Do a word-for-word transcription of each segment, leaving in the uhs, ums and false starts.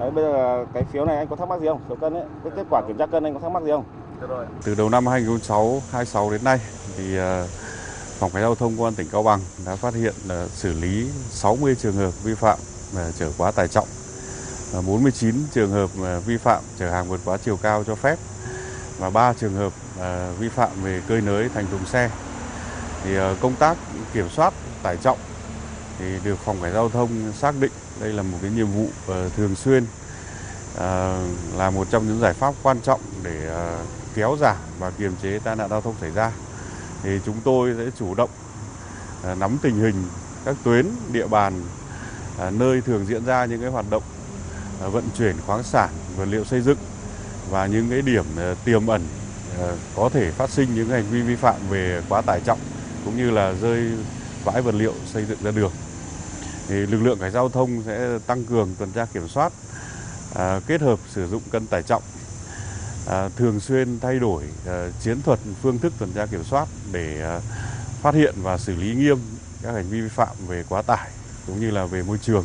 Đấy, bây giờ cái phiếu này anh có thắc mắc gì không? Phiếu cân ấy, cái kết quả kiểm tra cân anh có thắc mắc gì không? Từ đầu năm hai nghìn không trăm hai mươi sáu đến nay thì Phòng Cảnh sát Giao thông Công an tỉnh Cao Bằng đã phát hiện là xử lý sáu mươi trường hợp vi phạm chở quá tải trọng, bốn mươi chín trường hợp vi phạm chở hàng vượt quá chiều cao cho phép và ba trường hợp vi phạm về cơi nới thành thùng xe. Thì công tác kiểm soát tải trọng thì được Phòng Cảnh sát Giao thông xác định đây là một cái nhiệm vụ thường xuyên, là một trong những giải pháp quan trọng để kéo giảm và kiềm chế tai nạn giao thông xảy ra. Thì chúng tôi sẽ chủ động nắm tình hình các tuyến địa bàn nơi thường diễn ra những cái hoạt động vận chuyển khoáng sản, vật liệu xây dựng và những cái điểm tiềm ẩn có thể phát sinh những hành vi vi phạm về quá tải trọng cũng như là rơi vãi vật liệu xây dựng ra đường. Thì lực lượng cảnh sát giao thông sẽ tăng cường tuần tra kiểm soát, kết hợp sử dụng cân tải trọng, thường xuyên thay đổi chiến thuật, phương thức tuần tra kiểm soát để phát hiện và xử lý nghiêm các hành vi vi phạm về quá tải cũng như là về môi trường.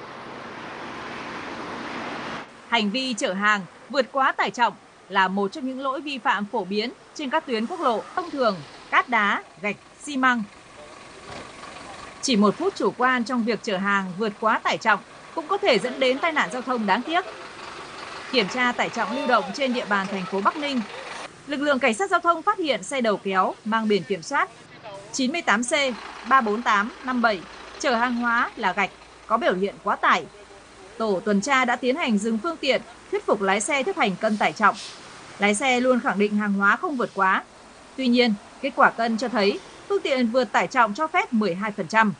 Hành vi chở hàng vượt quá tải trọng là một trong những lỗi vi phạm phổ biến trên các tuyến quốc lộ thông thường, cát đá, gạch, xi măng. Chỉ một phút chủ quan trong việc chở hàng vượt quá tải trọng cũng có thể dẫn đến tai nạn giao thông đáng tiếc. Kiểm tra tải trọng lưu động trên địa bàn thành phố Bắc Ninh, lực lượng cảnh sát giao thông phát hiện xe đầu kéo mang biển kiểm soát chín mươi tám C ba bốn tám năm bảy chở hàng hóa là gạch có biểu hiện quá tải. Tổ tuần tra đã tiến hành dừng phương tiện, thuyết phục lái xe chấp hành cân tải trọng. Lái xe luôn khẳng định hàng hóa không vượt quá. Tuy nhiên, kết quả cân cho thấy phương tiện vượt tải trọng cho phép mười hai phần trăm.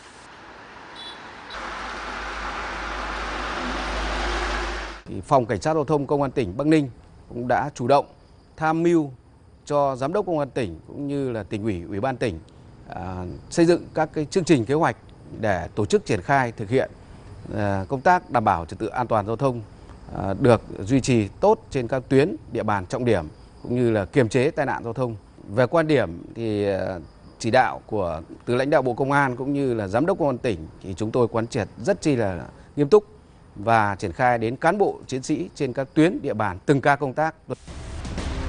Phòng Cảnh sát Giao thông Công an tỉnh Bắc Ninh cũng đã chủ động tham mưu cho Giám đốc Công an tỉnh cũng như là Tỉnh ủy, Ủy ban tỉnh à, xây dựng các cái chương trình kế hoạch để tổ chức triển khai thực hiện à, công tác đảm bảo trật tự an toàn giao thông à, được duy trì tốt trên các tuyến địa bàn trọng điểm cũng như là kiềm chế tai nạn giao thông. Về quan điểm thì chỉ đạo của từ lãnh đạo Bộ Công an cũng như là Giám đốc Công an tỉnh thì chúng tôi quán triệt rất chi là nghiêm túc và triển khai đến cán bộ chiến sĩ trên các tuyến địa bàn từng ca công tác.